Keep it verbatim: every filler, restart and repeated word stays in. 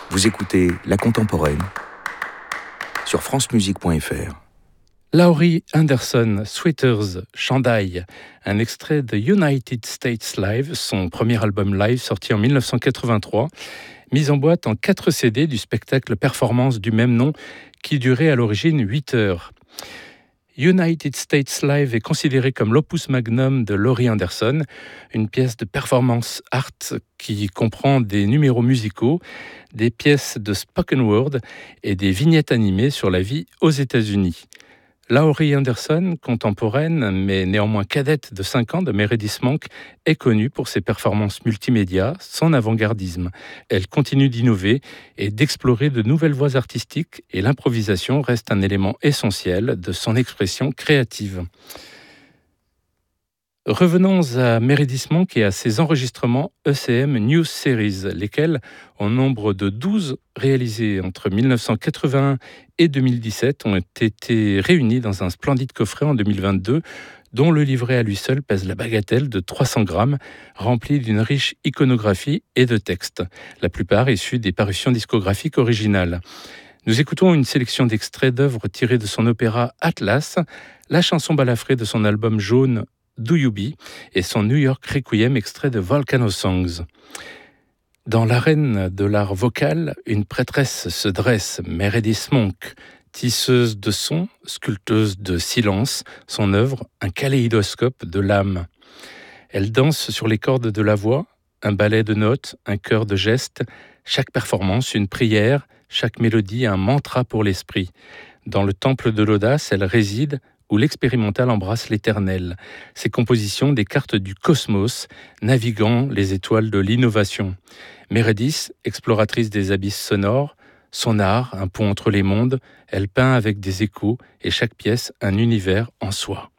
Vous écoutez La Contemporaine sur francemusique point f r. Laurie Anderson, Sweaters, Chandail, un extrait de United States Live, son premier album live sorti en dix-neuf cent quatre-vingt-trois, mis en boîte en quatre C D du spectacle performance du même nom qui durait à l'origine huit heures. United States Live est considéré comme l'opus magnum de Laurie Anderson, une pièce de performance art qui comprend des numéros musicaux, des pièces de spoken word et des vignettes animées sur la vie aux États-Unis. Laurie Anderson, contemporaine mais néanmoins cadette de cinq ans de Meredith Monk, est connue pour ses performances multimédia, son avant-gardisme. Elle continue d'innover et d'explorer de nouvelles voies artistiques et l'improvisation reste un élément essentiel de son expression créative. Revenons à Meredith Monk et à ses enregistrements E C M News Series, lesquels, au nombre de douze réalisés entre dix-neuf cent quatre-vingt-un et deux mille dix-sept, ont été réunis dans un splendide coffret en deux mille vingt-deux, dont le livret à lui seul pèse la bagatelle de trois cents grammes, rempli d'une riche iconographie et de textes, la plupart issus des parutions discographiques originales. Nous écoutons une sélection d'extraits d'œuvres tirées de son opéra Atlas, la chanson balafrée de son album jaune Do You Be et son New York Requiem extrait de Volcano Songs. Dans l'arène de l'art vocal, une prêtresse se dresse, Meredith Monk, tisseuse de sons, sculpteuse de silence, son œuvre, un kaléidoscope de l'âme. Elle danse sur les cordes de la voix, un ballet de notes, un chœur de gestes, chaque performance une prière, chaque mélodie un mantra pour l'esprit. Dans le temple de l'audace, elle réside, où l'expérimental embrasse l'éternel. Ses compositions des cartes du cosmos, naviguant les étoiles de l'innovation. Meredith, exploratrice des abysses sonores, son art, un pont entre les mondes, elle peint avec des échos et chaque pièce un univers en soi.